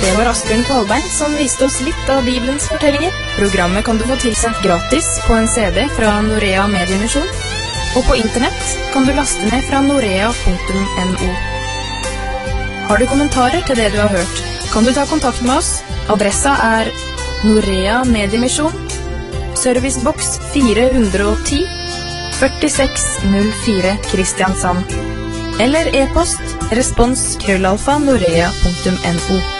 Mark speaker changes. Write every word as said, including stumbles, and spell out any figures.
Speaker 1: Det var Asbjørn Kvalbein som viste oss litt av Bibelens fortellinger. Programmet kan du få tilsendt gratis på en C D fra Norea Mediemisjon, og på internett kan du laste ned fra norea punktum no. Har du kommentarer til det du har hørt, kan du ta kontakt med oss. Adressa er Norea Mediemisjon, serviceboks fire hundre ti, førtiseks null fire Kristiansand. Eller e-post respons krøllalfa norea punktum no.